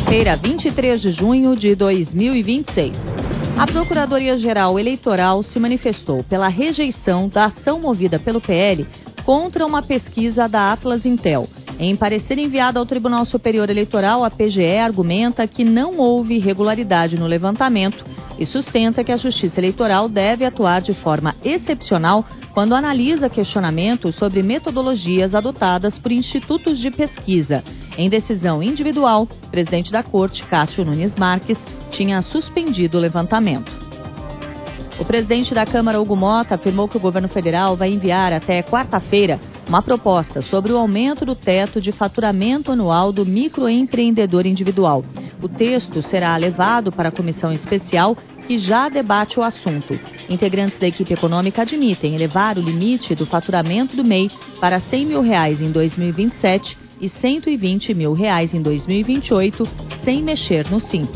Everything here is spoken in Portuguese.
quarta-feira, 23 de junho de 2026. A Procuradoria-Geral Eleitoral se manifestou pela rejeição da ação movida pelo PL contra uma pesquisa da Atlas Intel. Em parecer enviado ao Tribunal Superior Eleitoral, a PGE argumenta que não houve irregularidade no levantamento e sustenta que a Justiça Eleitoral deve atuar de forma excepcional quando analisa questionamentos sobre metodologias adotadas por institutos de pesquisa. Em decisão individual, o presidente da Corte, Cássio Nunes Marques, tinha suspendido o levantamento. O presidente da Câmara, Hugo Motta, afirmou que o governo federal vai enviar até quarta-feira uma proposta sobre o aumento do teto de faturamento anual do microempreendedor individual. O texto será levado para a comissão especial que já debate o assunto. Integrantes da equipe econômica admitem elevar o limite do faturamento do MEI para R$ 100 mil em 2027 e R$ 120 mil em 2028, sem mexer no Simples.